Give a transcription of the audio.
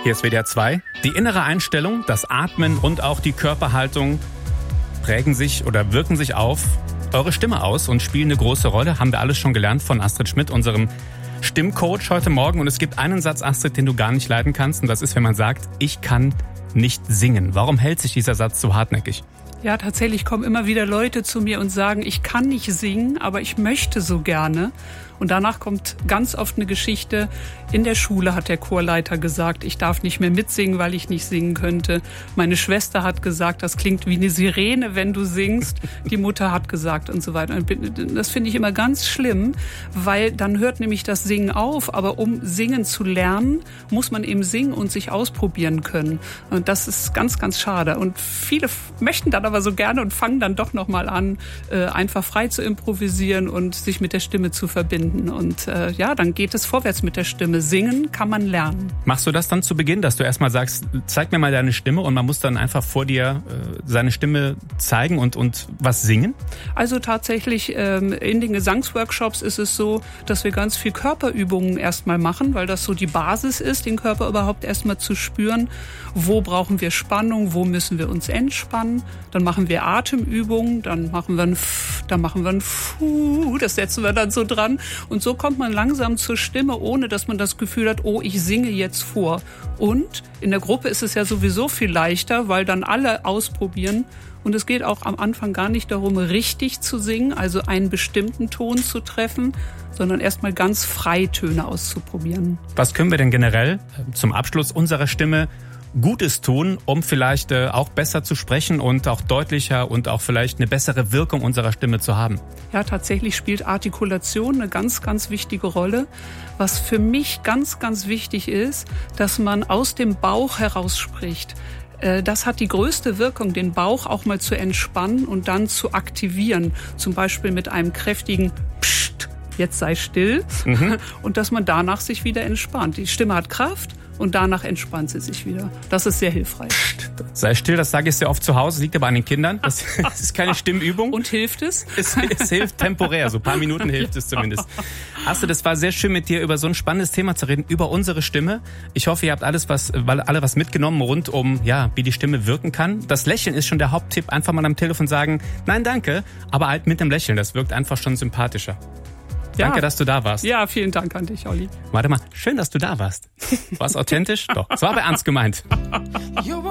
Hier ist WDR 2. Die innere Einstellung, das Atmen und auch die Körperhaltung prägen sich oder wirken sich auf eure Stimme aus und spielen eine große Rolle. Haben wir alles schon gelernt von Astrid Schmidt, unserem Stimmcoach heute Morgen. Und es gibt einen Satz, Astrid, den du gar nicht leiden kannst. Und das ist, wenn man sagt, ich kann nicht singen. Warum hält sich dieser Satz so hartnäckig? Ja, tatsächlich kommen immer wieder Leute zu mir und sagen, ich kann nicht singen, aber ich möchte so gerne. Und danach kommt ganz oft eine Geschichte. In der Schule hat der Chorleiter gesagt, ich darf nicht mehr mitsingen, weil ich nicht singen könnte. Meine Schwester hat gesagt, das klingt wie eine Sirene, wenn du singst. Die Mutter hat gesagt und so weiter. Das finde ich immer ganz schlimm, weil dann hört nämlich das Singen auf. Aber um singen zu lernen, muss man eben singen und sich ausprobieren können. Und das ist ganz, ganz schade. Und viele möchten dann aber so gerne und fangen dann doch noch mal an, einfach frei zu improvisieren und sich mit der Stimme zu verbinden. Und dann geht es vorwärts mit der Stimme. Singen kann man lernen. Machst du das dann zu Beginn, dass du erstmal sagst, zeig mir mal deine Stimme und man muss dann einfach vor dir seine Stimme zeigen und was singen? Also tatsächlich in den Gesangsworkshops ist es so, dass wir ganz viel Körperübungen erstmal machen, weil das so die Basis ist, den Körper überhaupt erstmal zu spüren. Wo brauchen wir Spannung, wo müssen wir uns entspannen? Dann machen wir Atemübungen, dann machen wir ein Fu, das setzen wir dann so dran. Und so kommt man langsam zur Stimme, ohne dass man das Gefühl hat, oh, ich singe jetzt vor. Und in der Gruppe ist es ja sowieso viel leichter, weil dann alle ausprobieren. Und es geht auch am Anfang gar nicht darum, richtig zu singen, also einen bestimmten Ton zu treffen, sondern erstmal ganz frei Töne auszuprobieren. Was können wir denn generell zum Abschluss unserer Stimme Gutes tun, um vielleicht auch besser zu sprechen und auch deutlicher und auch vielleicht eine bessere Wirkung unserer Stimme zu haben? Ja, tatsächlich spielt Artikulation eine ganz, ganz wichtige Rolle. Was für mich ganz, ganz wichtig ist, dass man aus dem Bauch heraus spricht. Das hat die größte Wirkung, den Bauch auch mal zu entspannen und dann zu aktivieren. Zum Beispiel mit einem kräftigen Psst, jetzt sei still. Und dass man danach sich wieder entspannt. Die Stimme hat Kraft. Und danach entspannt sie sich wieder. Das ist sehr hilfreich. Sei still, das sage ich sehr oft zu Hause, liegt aber an den Kindern. Das ist keine Stimmübung. Und hilft es? Es hilft temporär, so ein paar Minuten hilft es zumindest. Astrid, es war sehr schön mit dir über so ein spannendes Thema zu reden, über unsere Stimme. Ich hoffe, ihr habt alle was mitgenommen rund um, wie die Stimme wirken kann. Das Lächeln ist schon der Haupttipp. Einfach mal am Telefon sagen, nein, danke, aber halt mit dem Lächeln. Das wirkt einfach schon sympathischer. Danke, dass du da warst. Ja, vielen Dank an dich, Olli. Warte mal, schön, dass du da warst. War's authentisch? Doch, es war aber ernst gemeint.